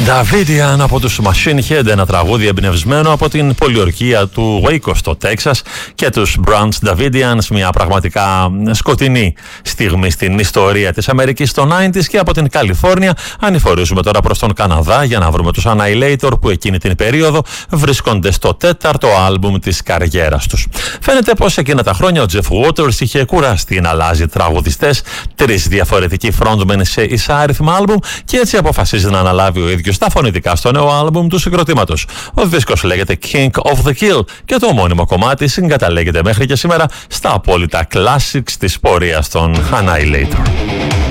Davidian από τους Machine Head, ένα τραγούδι εμπνευσμένο από την πολιορκία του Waco στο Τέξας και τους Branch Davidians, μια πραγματικά σκοτεινή στιγμή στην ιστορία της Αμερικής στο 90s. Και από την Καλιφόρνια ανηφορίζουμε τώρα προς τον Καναδά για να βρούμε τους Annihilator, που εκείνη την περίοδο βρίσκονται στο 4ο άλμπουμ της καριέρας τους. Φαίνεται πως εκείνα τα χρόνια ο Jeff Waters είχε κουραστεί να αλλάζει τραγουδιστές, 3 διαφορετικοί frontmen σε εισάριθμα άλμπουμ, και έτσι αποφασίζει να αναλάβει ο ίδιος τα φωνητικά στο νέο άλμπουμ του συγκροτήματος. Ο δίσκος λέγεται King of the Kill και το ομώνυμο κομμάτι συγκαταλέγεται μέχρι και σήμερα στα απόλυτα classics της πορείας των Annihilator.